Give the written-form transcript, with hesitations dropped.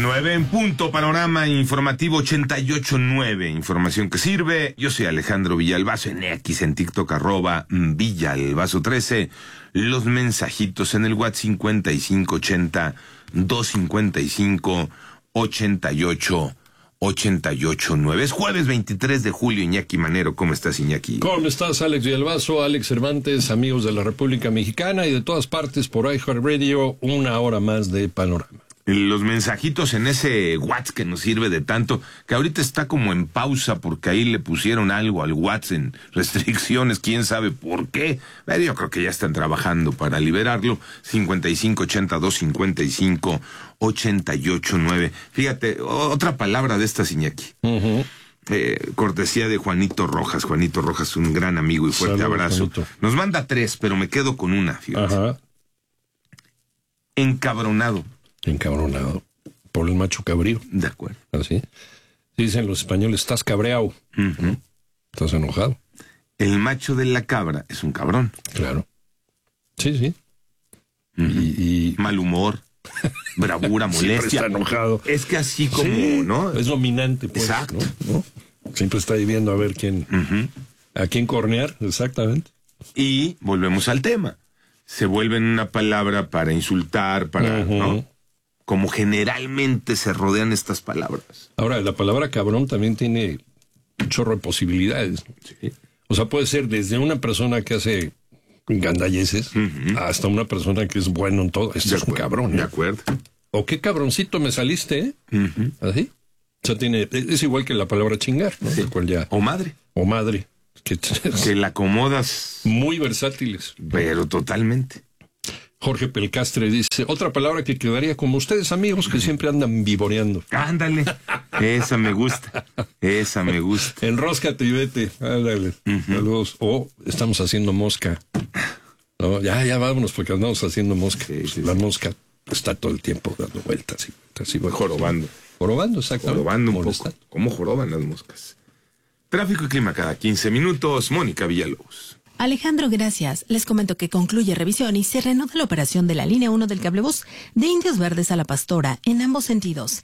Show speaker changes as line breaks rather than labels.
9 en punto, panorama informativo 88.9, información que sirve. Yo soy Alejandro Villalbazo, en X, en TikTok, @Villalbazo13. Los mensajitos en el WhatsApp 5580-255-88-9. Es jueves 23 de julio, Iñaki Manero. ¿Cómo estás, Iñaki?
¿Cómo estás, Alex Villalbazo, Alex Cervantes, amigos de la República Mexicana y de todas partes por iHeartRadio? Una hora más de panorama.
Los mensajitos en ese WhatsApp que nos sirve de tanto, que ahorita está como en pausa porque ahí le pusieron algo al WhatsApp en restricciones, quién sabe por qué, pero yo creo que ya están trabajando para liberarlo. 5580-255-88-9. Fíjate, otra palabra de esta, Iñaki. Cortesía de Juanito Rojas. Juanito Rojas, un gran amigo y fuerte abrazo. Juanito. Nos manda 3, pero me quedo con una, fíjate.
Ajá.
Encabronado.
Encabronado por el macho cabrío.
De acuerdo.
Así dicen los españoles, estás cabreado. Estás enojado.
El macho de la cabra es un cabrón.
Claro. Sí.
Y mal humor, bravura, molestia.
Siempre está enojado.
Es que así como,
sí,
¿no?
Es dominante, pues.
Exacto.
¿no? Siempre está ahí viendo a ver a quién cornear, exactamente.
Y volvemos al tema. Se vuelve una palabra para insultar, para, ¿no? Como generalmente se rodean estas palabras.
Ahora, la palabra cabrón también tiene un chorro de posibilidades.
Sí.
O sea, puede ser desde una persona que hace gandalleces hasta una persona que es bueno en todo. Este es un cabrón.
De acuerdo.
O qué cabroncito me saliste, ¿eh? ¿Así? O sea, es igual que la palabra chingar, ¿no?
Sí.
Cual ya,
o madre.
O madre. Que
la acomodas.
Muy versátiles.
Pero totalmente.
Jorge Pelcastre dice, otra palabra que quedaría como ustedes, amigos, que siempre andan vivoreando.
Ándale, esa me gusta.
Enróscate y vete, ándale. Saludos. O estamos haciendo mosca. No, ya vámonos porque andamos haciendo mosca. Sí. La mosca está todo el tiempo dando vueltas. Así
jorobando.
Jorobando, exactamente.
Jorobando un poco. ¿Cómo joroban las moscas? Tráfico y clima cada 15 minutos. Mónica Villalobos.
Alejandro, gracias. Les comento que concluye revisión y se reanuda la operación de la línea 1 del cablebús de Indios Verdes a La Pastora en ambos sentidos.